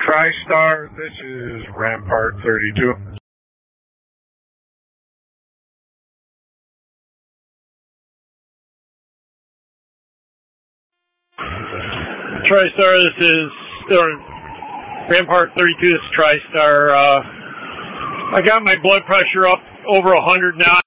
TriStar, this is Rampart 32. TriStar, this is Rampart 32, this is TriStar. I got my blood pressure up over 100 now.